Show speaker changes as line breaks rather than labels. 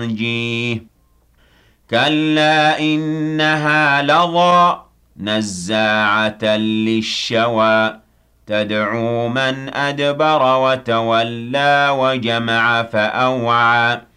تنجيه كلا إنها لظى نزاعة للشوى تدعو من أدبر وتولى وجمع فأوعى